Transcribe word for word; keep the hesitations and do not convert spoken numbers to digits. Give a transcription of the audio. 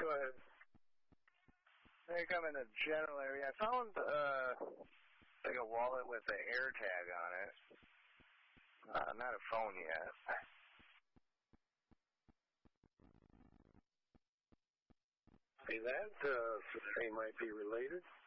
go ahead. They come in the general area. I found uh, like a wallet with an air tag on it. Uh, not a phone yet. See, that uh, they might be related.